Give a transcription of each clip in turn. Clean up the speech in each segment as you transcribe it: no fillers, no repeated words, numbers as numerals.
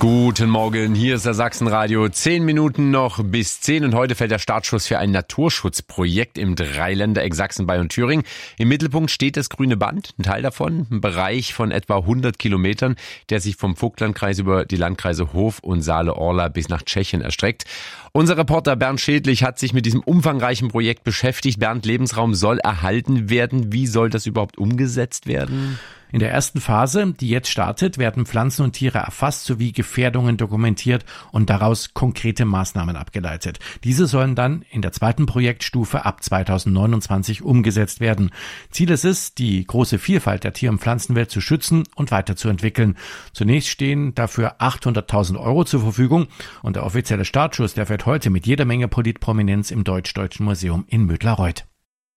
Guten Morgen, hier ist der Sachsenradio. 10 Minuten noch bis 10 und heute fällt der Startschuss für ein Naturschutzprojekt im Dreiländereck Sachsen, Bayern und Thüringen. Im Mittelpunkt steht das Grüne Band, ein Teil davon, ein Bereich von etwa 100 Kilometern, der sich vom Vogtlandkreis über die Landkreise Hof und Saale-Orla bis nach Tschechien erstreckt. Unser Reporter Bernd Schädlich hat sich mit diesem umfangreichen Projekt beschäftigt. Bernd, Lebensraum soll erhalten werden. Wie soll das überhaupt umgesetzt werden? In der ersten Phase, die jetzt startet, werden Pflanzen und Tiere erfasst sowie Gefährdungen dokumentiert und daraus konkrete Maßnahmen abgeleitet. Diese sollen dann in der zweiten Projektstufe ab 2029 umgesetzt werden. Ziel ist es, die große Vielfalt der Tier- und Pflanzenwelt zu schützen und weiterzuentwickeln. Zunächst stehen dafür 800.000 € zur Verfügung und der offizielle Startschuss, der fällt heute mit jeder Menge Politprominenz im Deutsch-Deutschen Museum in Müttlerreuth.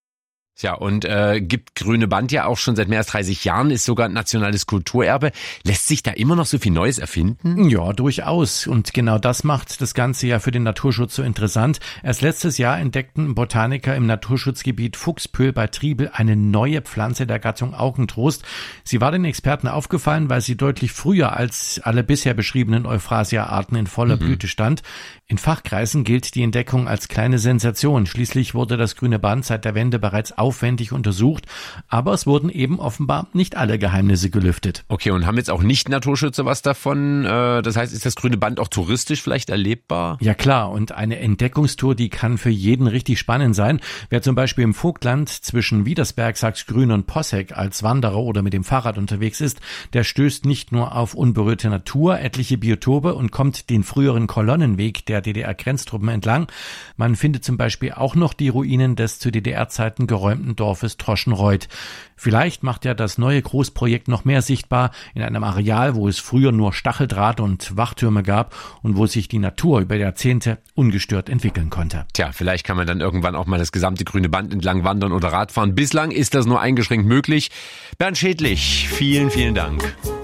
Ja, und gibt Grüne Band ja auch schon seit mehr als 30 Jahren, ist sogar ein nationales Kulturerbe. Lässt sich da immer noch so viel Neues erfinden? Ja, durchaus. Und genau das macht das Ganze ja für den Naturschutz so interessant. Erst letztes Jahr entdeckten Botaniker im Naturschutzgebiet Fuchspöhl bei Triebel eine neue Pflanze der Gattung Augentrost. Sie war den Experten aufgefallen, weil sie deutlich früher als alle bisher beschriebenen Euphrasia-Arten in voller Blüte stand. In Fachkreisen gilt die Entdeckung als kleine Sensation. Schließlich wurde das Grüne Band seit der Wende bereits aufwendig untersucht, aber es wurden eben offenbar nicht alle Geheimnisse gelüftet. Okay, und haben jetzt auch Nicht-Naturschützer was davon? Das heißt, ist das Grüne Band auch touristisch vielleicht erlebbar? Ja klar, und eine Entdeckungstour, die kann für jeden richtig spannend sein. Wer zum Beispiel im Vogtland zwischen Wiedersberg, Sachsgrün und Posseck als Wanderer oder mit dem Fahrrad unterwegs ist, der stößt nicht nur auf unberührte Natur, etliche Biotope und kommt den früheren Kolonnenweg der DDR-Grenztruppen entlang. Man findet zum Beispiel auch noch die Ruinen des zu DDR-Zeiten geräumten Dorfes Troschenreuth. Vielleicht macht ja das neue Großprojekt noch mehr sichtbar in einem Areal, wo es früher nur Stacheldraht und Wachtürme gab und wo sich die Natur über Jahrzehnte ungestört entwickeln konnte. Tja, vielleicht kann man dann irgendwann auch mal das gesamte Grüne Band entlang wandern oder Radfahren. Bislang ist das nur eingeschränkt möglich. Bernd Schädlich, vielen, vielen Dank.